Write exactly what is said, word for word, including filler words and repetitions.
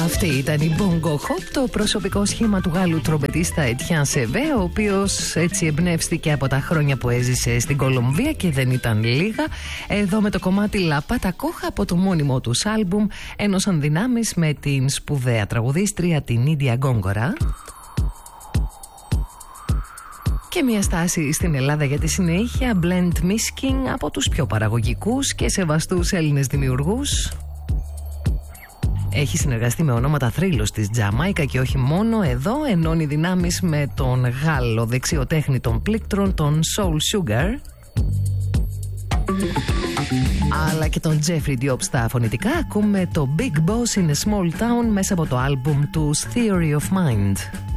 Αυτή ήταν η Bongo Hop, το προσωπικό σχήμα του Γάλλου τρομπετίστα Etienne Sevé, ο οποίος έτσι εμπνεύστηκε από τα χρόνια που έζησε στην Κολομβία και δεν ήταν λίγα. Εδώ με το κομμάτι La Pata Coja από το μόνιμο τους άλμπουμ ένωσαν δυνάμεις με την σπουδαία τραγουδίστρια την Nydia Góngora. Και μια στάση στην Ελλάδα για τη συνέχεια, Blend Misking, από τους πιο παραγωγικούς και σεβαστούς Έλληνες δημιουργούς. Έχει συνεργαστεί με ονόματα θρύλος της Τζαμάικα και όχι μόνο. Εδώ ενώνει δυνάμεις με τον Γάλλο δεξιοτέχνη των πλήκτρων, τον Soul Sugar, αλλά και τον Jeffrey Diop στα φωνητικά. Ακούμε το Big Boss in a Small Town μέσα από το άλμπουμ του Theory of Mind.